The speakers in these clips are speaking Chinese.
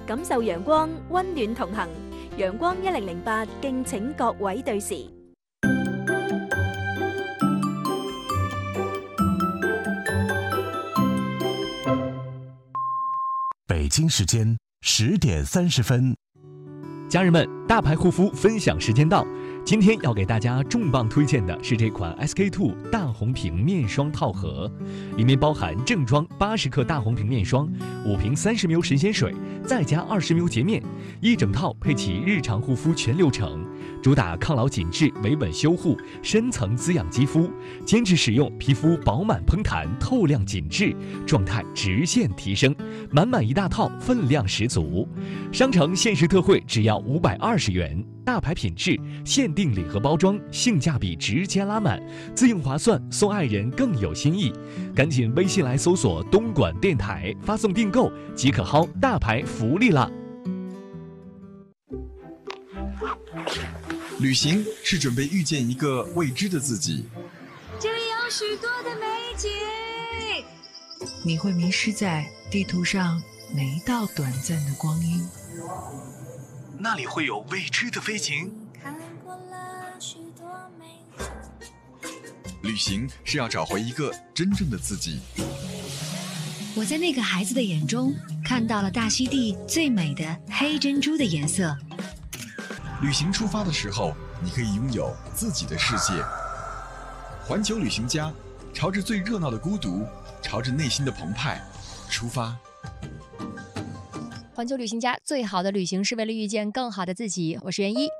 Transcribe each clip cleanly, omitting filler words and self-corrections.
感受陽光，溫暖同行。陽光1008，敬請各位對時。 北京时间10点30分。 家人们，大牌护肤分享时间到。今天要给大家重磅推荐的是这款 SK-II 大红瓶面霜套盒，里面包含正装80克大红瓶面霜，5瓶30ml神仙水，再加20ml洁面，一整套配齐日常护肤全流程，主打抗老紧致、维稳修护、深层滋养肌肤，坚持使用，皮肤饱满嘭弹、透亮紧致，状态直线提升，满满一大套，分量十足。商城限时特惠只要520元，大牌品质，限定礼盒包装，性价比直接拉满，自用划算，送爱人更有新意。赶紧微信来搜索东莞电台，发送订购即可薅大牌福利啦！ 旅行是准备遇见一个未知的自己， 这里有许多的美景， 你会迷失在地图上每一道短暂的光阴。 那里会有未知的飞行。 看过了许多美景。 旅行是要找回一个真正的自己。 我在那个孩子的眼中看到了大溪地最美的黑珍珠的颜色。 旅行出发的时候，你可以拥有自己的世界。环球旅行家，朝着最热闹的孤独，朝着内心的澎湃出发。 环球旅行家，最好的旅行是为了遇见更好的自己。我是袁一。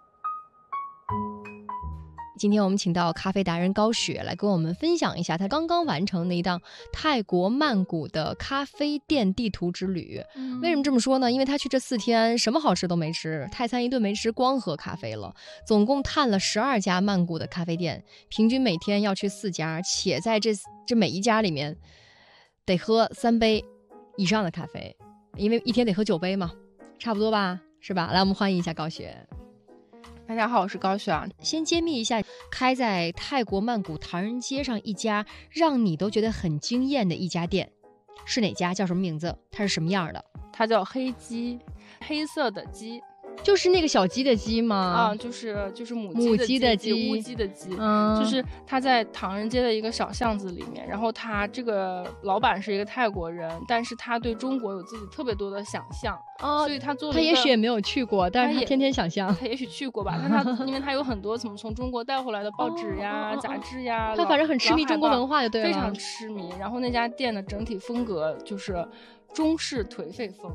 今天我们请到咖啡达人高雪来跟我们分享一下他刚刚完成的一档泰国曼谷的咖啡店地图之旅。为什么这么说呢？因为他去这4天什么好吃都没吃，泰餐一顿没吃，光喝咖啡了。总共探了12家曼谷的咖啡店，平均每天要去4家，且在这每一家里面得喝3杯以上的咖啡，因为一天得喝9杯嘛，差不多吧，是吧？来，我们欢迎一下高雪。 大家好，我是高雪啊。 先揭秘一下，开在泰国曼谷唐人街上一家让你都觉得很惊艳的一家店，是哪家？叫什么名字？它是什么样的？ 它叫黑鸡，黑色的鸡。 就是那个小鸡的鸡吗？ 啊，就是母鸡的鸡，乌鸡的鸡。就是它在唐人街的一个小巷子里面，然后他这个老板是一个泰国人，但是他对中国有自己特别多的想象，所以他做了他也许也没有去过，但是他天天想象。 他也许去过吧，但他因为他有很多从中国带回来的报纸呀、杂志呀， 他反正很痴迷中国文化就对了， 非常痴迷。然后那家店的整体风格就是中式颓废风，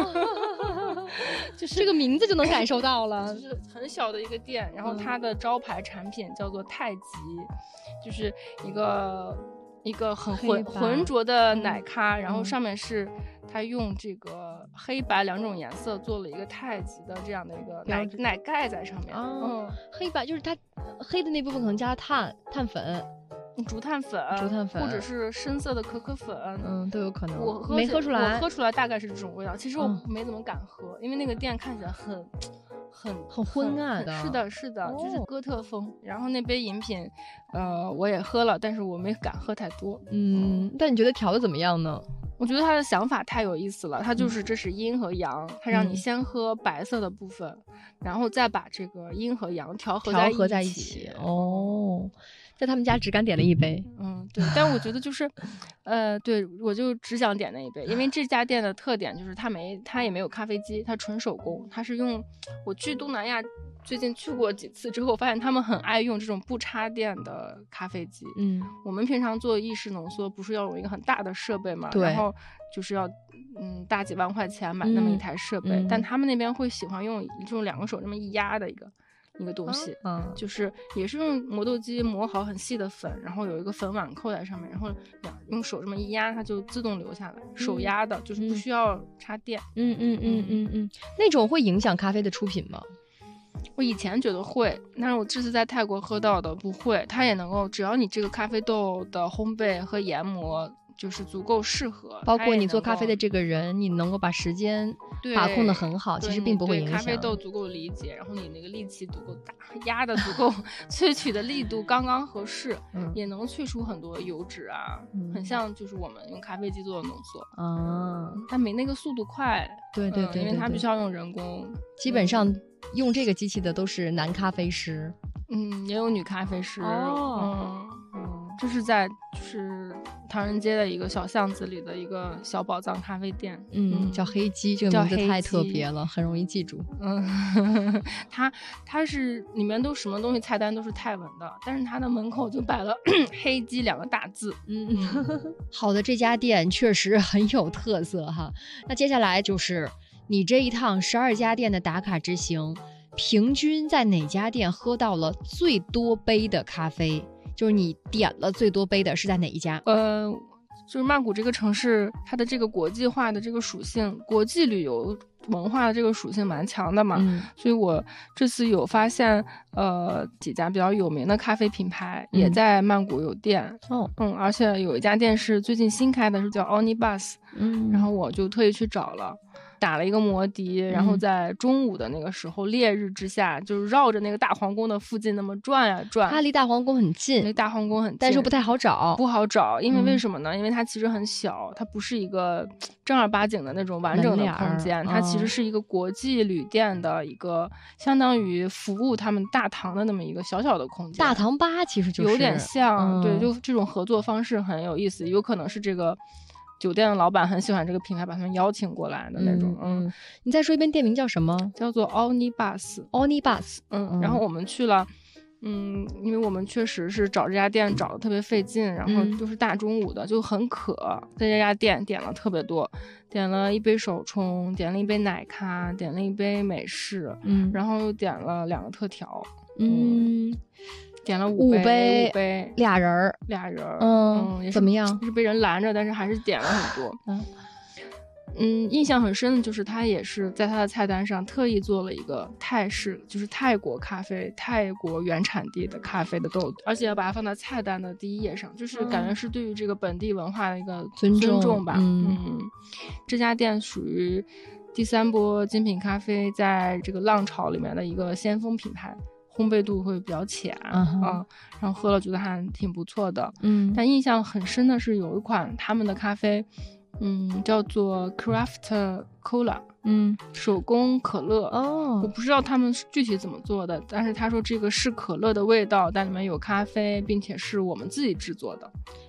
就是这个名字就能感受到了， 就是很小的一个店，然后它的招牌产品叫做太极，就是一个很浑浊的奶咖，然后上面是它用这个黑白2种颜色做了一个太极的这样的一个奶盖在上面。 黑白就是它黑的那部分可能加碳粉。 竹炭粉，或者是深色的可可粉， 都有可能。 我没喝出来， 我喝出来大概是这种味道。其实我没怎么敢喝，因为那个店看起来很昏暗的。是的，就是哥特风。然后那杯饮品，我也喝了，但是我没敢喝太多。 但你觉得调的怎么样呢？ 我觉得他的想法太有意思了，他就是这是阴和阳，他让你先喝白色的部分，然后再把这个阴和阳调和在一起。 在他们家只敢点了1杯， 对，但我觉得就是，对，我就只想点那1杯，因为这家店的特点就是它也没有咖啡机，它纯手工，它是用我去东南亚最近去过几次之后，发现他们很爱用这种不插电的咖啡机。我们平常做意式浓缩不是要有一个很大的设备嘛，然后就是要大几万块钱买那么一台设备，但他们那边会喜欢用2个手这么一压的一个东西，就是也是用磨豆机磨好很细的粉，然后有一个粉碗扣在上面，然后用手这么一压，它就自动流下来，手压的，就是不需要插电。 那种会影响咖啡的出品吗？ 我以前觉得会，但是我这次在泰国喝到的不会，它也能够，只要你这个咖啡豆的烘焙和研磨就是足够适合， 包括你做咖啡的这个人，你能够把时间把控得很好，其实并不会影响。 咖啡豆足够理解，然后你那个力气足够大，压的足够，萃取的力度刚刚合适，也能萃出很多油脂啊，很像就是我们用咖啡机做的浓缩，但没那个速度快。 对对对， 因为它必须要用人工， 基本上用这个机器的都是男咖啡师， 也有女咖啡师。 哦， 这是在就是唐人街的一个小巷子里的一个小宝藏咖啡店， 叫黑鸡，这个名字太特别了，很容易记住。 它是里面都什么东西菜单都是泰文的，但是它的门口就摆了黑鸡2个大字。 好的，这家店确实很有特色哈。那接下来就是你这一趟12家店的打卡之行，平均在哪家店喝到了最多杯的咖啡？就是你点了最多杯的是在哪一家？ 就是曼谷这个城市，它的这个国际化的这个属性，国际旅游文化的这个属性蛮强的嘛，所以我这次有发现，几家比较有名的咖啡品牌也在曼谷有店，而且有一家店是最近新开的，是叫 Onibus，然后我就特意去找了。打了一个摩的，然后在中午的那个时候烈日之下，就是绕着那个大皇宫的附近那么转呀转。 它离大皇宫很近， 离大皇宫很近， 但是不太好找。 不好找，因为为什么呢？因为它其实很小，它不是一个正儿八经的那种完整的空间，它其实是一个国际旅店的一个相当于服务他们大堂的那么一个小小的空间。 大堂吧其实就是有点像，对，就这种合作方式很有意思，有可能是这个酒店的老板很喜欢这个品牌，把他们邀请过来的那种。 你再说一遍店名叫什么？ 叫做 Onibus。然后我们去了，因为我们确实是找这家店找的特别费劲，然后就是大中午的就很渴，在这家店点了特别多，点了一杯手冲，点了一杯奶咖，点了一杯美式，然后又点了2个特调，点了5杯， 俩人， 也是怎么样？ 是被人拦着，但是还是点了很多。印象很深的就是他也是在他的菜单上特意做了一个泰式，就是泰国咖啡，泰国原产地的咖啡的豆子，而且要把它放在菜单的第1页上，就是感觉是对于这个本地文化的一个尊重吧。这家店属于第3波精品咖啡在这个浪潮里面的一个先锋品牌。烘焙度会比较浅然后喝了觉得还挺不错的。但印象很深的是有一款他们的咖啡，叫做 Craft Cola，手工可乐。我不知道他们具体怎么做的，但是他说这个是可乐的味道，但里面有咖啡，并且是我们自己制作的。